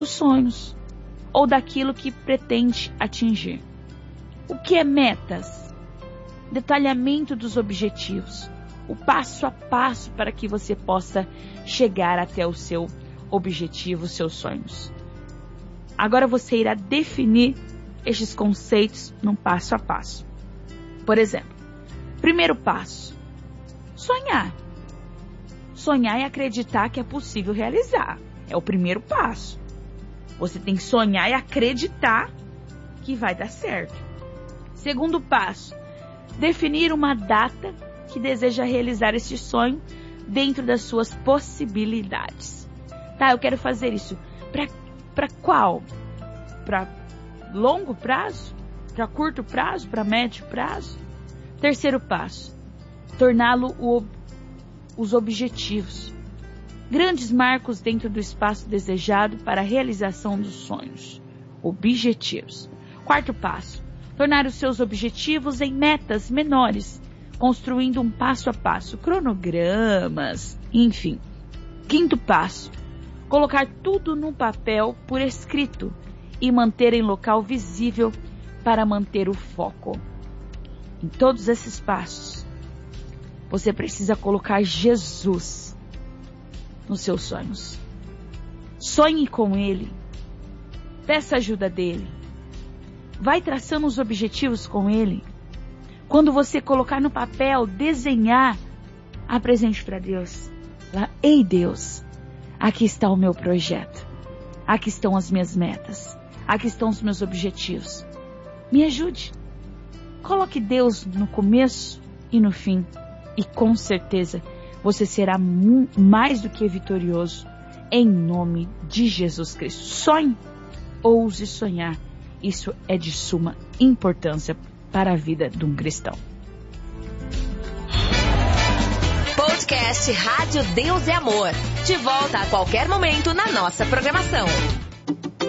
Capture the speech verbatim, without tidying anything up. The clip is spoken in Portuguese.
sonhos ou daquilo que pretende atingir. O que é metas? Detalhamento dos objetivos, o passo a passo para que você possa chegar até o seu objetivo, os seus sonhos. Agora você irá definir estes conceitos num passo a passo. Por exemplo, primeiro passo, sonhar. Sonhar e acreditar que é possível realizar. É o primeiro passo. Você tem que sonhar e acreditar que vai dar certo. Segundo passo, definir uma data que deseja realizar esse sonho dentro das suas possibilidades. Tá, eu quero fazer isso. Para qual? Para longo prazo? Para curto prazo? Para médio prazo? Terceiro passo, torná-lo o, os objetivos. Grandes marcos dentro do espaço desejado para a realização dos sonhos. Objetivos. Quarto passo, tornar os seus objetivos em metas menores, construindo um passo a passo, cronogramas, enfim. Quinto passo, colocar tudo no papel por escrito e manter em local visível para manter o foco. Em todos esses passos, você precisa colocar Jesus nos seus sonhos. Sonhe com Ele. Peça ajuda dEle. Vai traçando os objetivos com Ele. Quando você colocar no papel, desenhar, apresente para Deus. Lá, ei Deus, aqui está o meu projeto. Aqui estão as minhas metas. Aqui estão os meus objetivos. Me ajude. Coloque Deus no começo e no fim. E com certeza você será mais do que vitorioso em nome de Jesus Cristo. Sonhe, ouse sonhar. Isso é de suma importância para a vida de um cristão. Podcast Rádio Deus é Amor. De volta a qualquer momento na nossa programação.